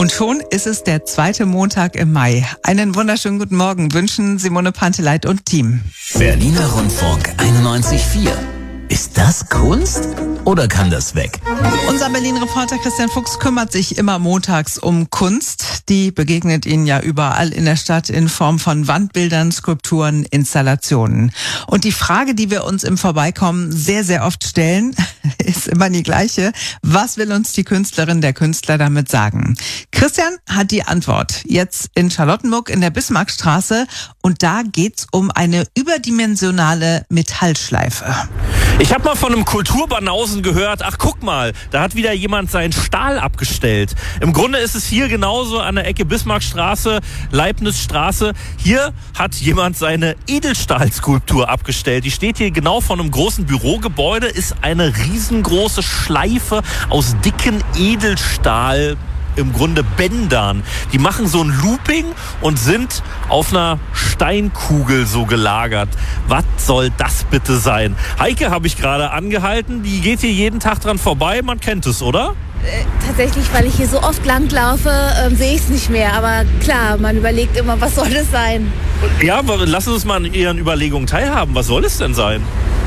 Und schon ist es der zweite Montag im Mai. Einen wunderschönen guten Morgen wünschen Simone Panteleit und Team. Berliner Rundfunk 91.4. Ist das Kunst oder kann das weg? Unser Berlin-Reporter Christian Fuchs kümmert sich immer montags um Kunst. Die begegnet Ihnen ja überall in der Stadt in Form von Wandbildern, Skulpturen, Installationen. Und die Frage, die wir uns im Vorbeikommen sehr, sehr oft stellen, ist immer die gleiche. Was will uns die Künstlerin, der Künstler damit sagen? Christian hat die Antwort. Jetzt in Charlottenburg in der Bismarckstraße. Und da geht's um eine überdimensionale Metallschleife. Ich habe mal von einem Kulturbanausen gehört, ach guck mal, da hat wieder jemand seinen Stahl abgestellt. Im Grunde ist es hier genauso an der Ecke Bismarckstraße, Leibnizstraße. Hier hat jemand seine Edelstahlskulptur abgestellt. Die steht hier genau vor einem großen Bürogebäude, ist eine riesengroße Schleife aus dicken Edelstahl. Im Grunde Bändern. Die machen so ein Looping und sind auf einer Steinkugel so gelagert. Was soll das bitte sein? Heike habe ich gerade angehalten. Die geht hier jeden Tag dran vorbei. Man kennt es, oder? Tatsächlich, weil ich hier so oft langlaufe, sehe ich es nicht mehr. Aber klar, man überlegt immer, was soll das sein? Ja, lassen Sie uns mal an Ihren Überlegungen teilhaben. Was soll es denn sein?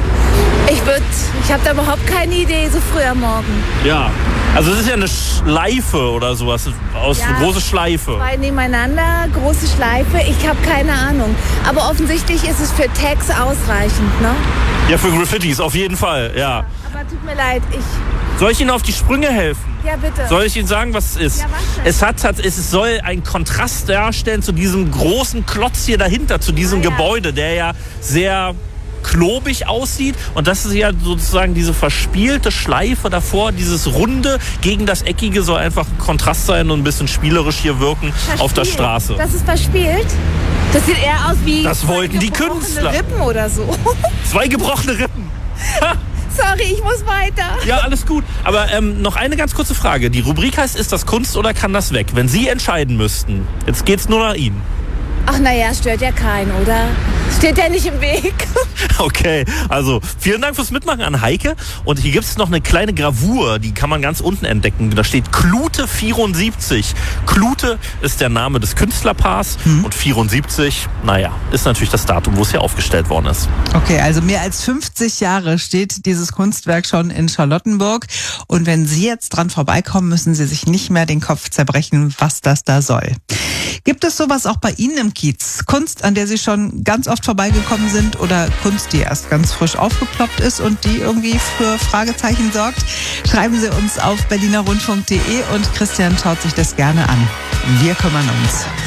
Ich habe da überhaupt keine Idee, so früh am Morgen. Ja, also es ist ja eine Schleife oder sowas, eine große Schleife. Zwei nebeneinander, große Schleife, ich habe keine Ahnung. Aber offensichtlich ist es für Tags ausreichend, ne? Ja, für Graffitis, auf jeden Fall, ja. Aber tut mir leid, Soll ich Ihnen auf die Sprünge helfen? Ja, bitte. Soll ich Ihnen sagen, was es ist? Ja, was denn? Es soll einen Kontrast darstellen zu diesem großen Klotz hier dahinter, zu diesem Gebäude, der ja sehr klobig aussieht, und das ist ja sozusagen diese verspielte Schleife davor, dieses Runde gegen das Eckige soll einfach ein Kontrast sein und ein bisschen spielerisch hier wirken auf der Straße. Das ist verspielt? Das sieht eher aus wie das wollten die Künstler. Rippen oder so. 2 gebrochene Rippen. Sorry, ich muss weiter. Ja, alles gut. Aber noch eine ganz kurze Frage. Die Rubrik heißt, ist das Kunst oder kann das weg? Wenn Sie entscheiden müssten, jetzt geht's nur nach Ihnen. Ach naja, stört ja keinen, oder? Steht ja nicht im Weg. Okay, also vielen Dank fürs Mitmachen an Heike. Und hier gibt es noch eine kleine Gravur, die kann man ganz unten entdecken. Da steht Klute 74. Klute ist der Name des Künstlerpaars und 74, naja, ist natürlich das Datum, wo es hier aufgestellt worden ist. Okay, also mehr als 50 Jahre steht dieses Kunstwerk schon in Charlottenburg. Und wenn Sie jetzt dran vorbeikommen, müssen Sie sich nicht mehr den Kopf zerbrechen, was das da soll. Gibt es sowas auch bei Ihnen im Kiez? Kunst, an der Sie schon ganz oft vorbeigekommen sind, oder Kunst, die erst ganz frisch aufgeploppt ist und die irgendwie für Fragezeichen sorgt? Schreiben Sie uns auf berlinerrundfunk.de und Christian schaut sich das gerne an. Wir kümmern uns.